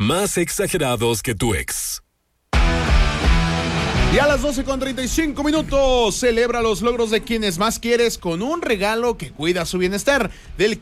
más exagerados que tu ex. Y a las 12:35, celebra los logros de quienes más quieres con un regalo que cuida su bienestar. Del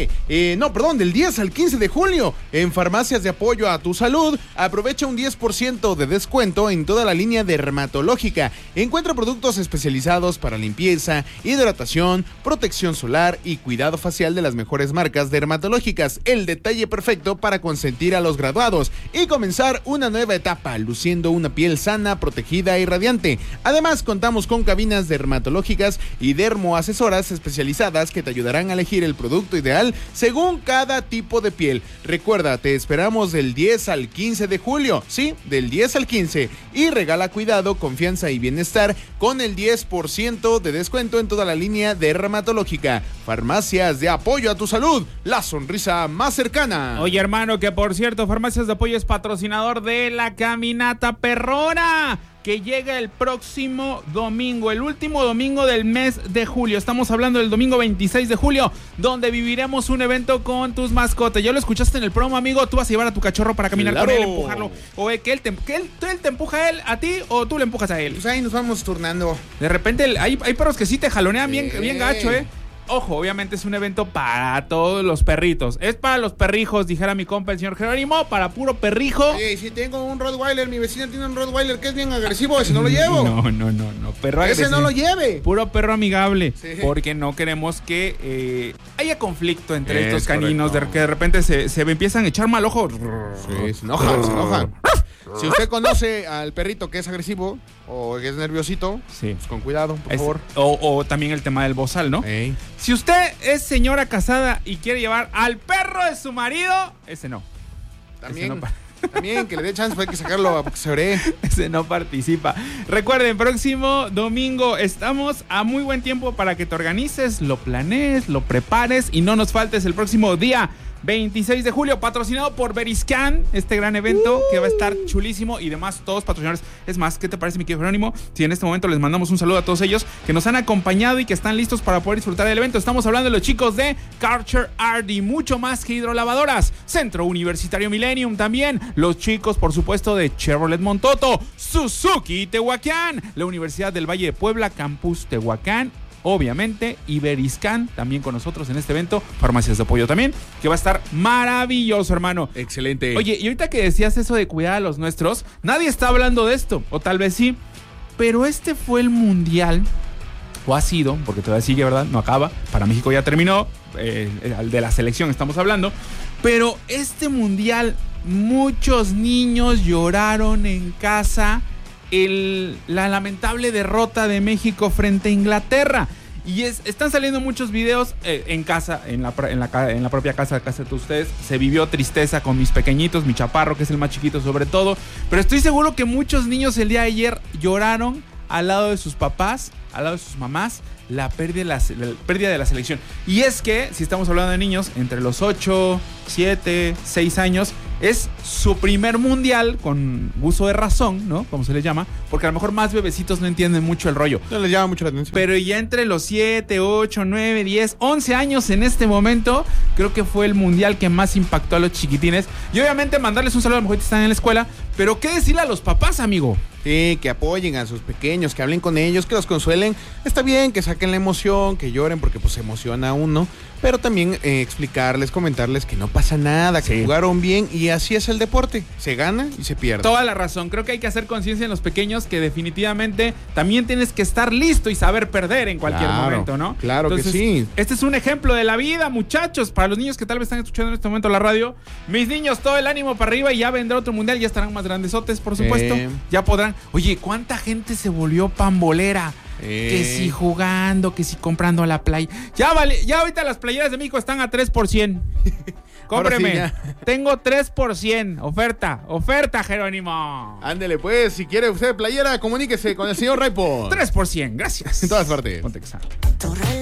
10 al 15 de julio, en Farmacias de Apoyo a tu Salud, aprovecha un 10% de descuento en toda la línea dermatológica. Encuentra productos especializados para limpieza, hidratación, protección solar y cuidado facial de las mejores marcas dermatológicas. El detalle perfecto para consentir a los graduados y comenzar una nueva etapa, luciendo una piel sana, protegida y radiante. Además, contamos con cabinas dermatológicas y dermoasesoras especializadas que te ayudarán a elegir el producto ideal según cada tipo de piel. Recuerda, te esperamos del 10 al 15 de julio, sí, del 10 al 15, y regala cuidado, confianza y bienestar con el 10% de descuento en toda la línea dermatológica. Farmacias de Apoyo a tu Salud, la sonrisa más cercana. Oye, hermano, que por cierto, Farmacias de Apoyo es patrocinador de la Caminata Perrona, que llega el próximo domingo, el último domingo del mes de julio. Estamos hablando del domingo 26 de julio, donde viviremos un evento con tus mascotas. Ya lo escuchaste en el promo, amigo. Tú vas a llevar a tu cachorro para caminar con él, empujarlo. O que él te empuja a ti o tú le empujas a él. Pues ahí nos vamos turnando. De repente hay perros que sí te jalonean bien gacho, Ojo, obviamente es un evento para todos los perritos. Es para los perrijos, dijera mi compa el señor Jerónimo, para puro perrijo. Sí, si tengo un Rottweiler, mi vecina tiene un Rottweiler que es bien agresivo, ese no lo llevo. No, perro agresivo. Ese no lo lleve. Puro perro amigable, sí. Porque no queremos que haya conflicto entre estos caninos, correcto. que de repente se empiezan a echar mal ojo. Sí, se enojan. Si usted conoce al perrito que es agresivo o que es nerviosito, sí, pues con cuidado, por favor. O también el tema del bozal, ¿no? Ey. Si usted es señora casada y quiere llevar al perro de su marido, ese no. También que le dé chance, hay que sacarlo a que se ore. Ese no participa. Recuerden, próximo domingo estamos a muy buen tiempo para que te organices, lo planees, lo prepares y no nos faltes el próximo día 26 de julio, patrocinado por Veriscan, este gran evento que va a estar chulísimo y demás, todos patrocinadores. Es más, ¿qué te parece, mi querido Jerónimo? Si en este momento les mandamos un saludo a todos ellos que nos han acompañado y que están listos para poder disfrutar del evento. Estamos hablando de los chicos de Karcher Art y mucho más que hidrolavadoras. Centro Universitario Millennium también. Los chicos, por supuesto, de Chevrolet Montoto, Suzuki Tehuacán, la Universidad del Valle de Puebla, Campus Tehuacán. Obviamente, Iberiscan también con nosotros en este evento, Farmacias de Apoyo también, que va a estar maravilloso, hermano. Excelente. Oye, y ahorita que decías eso de cuidar a los nuestros, nadie está hablando de esto, o tal vez sí, pero este fue el mundial, o ha sido, porque todavía sigue, ¿verdad? No acaba, para México ya terminó, el de la selección estamos hablando, pero este mundial, muchos niños lloraron en casa la lamentable derrota de México frente a Inglaterra. Y están saliendo muchos videos en casa, en la propia casa de ustedes. Se vivió tristeza con mis pequeñitos, mi chaparro, que es el más chiquito sobre todo. Pero estoy seguro que muchos niños el día de ayer lloraron al lado de sus papás, al lado de sus mamás, la pérdida de la selección. Y es que, si estamos hablando de niños, entre los 8, 7, 6 años, es su primer mundial con uso de razón, ¿no? Como se le llama, porque a lo mejor más bebecitos no entienden mucho el rollo. No les llama mucho la atención. Pero ya entre los 7, 8, 9, 10, 11 años en este momento, creo que fue el mundial que más impactó a los chiquitines. Y obviamente mandarles un saludo a los mejor que están en la escuela, pero ¿qué decirle a los papás, amigo? Sí, que apoyen a sus pequeños, que hablen con ellos, que los consuelen. Está bien que saquen la emoción, que lloren porque pues se emociona a uno, pero también explicarles, comentarles que no pasa nada, que jugaron bien y así es el deporte, se gana y se pierde. Toda la razón, creo que hay que hacer conciencia en los pequeños que definitivamente también tienes que estar listo y saber perder en cualquier momento, ¿no? Claro. Entonces, que sí. Este es un ejemplo de la vida, muchachos, para los niños que tal vez están escuchando en este momento la radio. Mis niños, todo el ánimo para arriba y ya vendrá otro mundial, ya estarán más grandesotes, por supuesto, ya podrán. Oye, ¿cuánta gente se volvió pambolera? Que si jugando, que si comprando la playa. Ya ahorita las playeras de México están a 3%. Cómpreme. Sí, tengo 3%. Oferta, Jerónimo. Ándele, pues, si quiere usted playera, comuníquese con el señor Raipo. 3%, gracias. En todas partes. Ponte que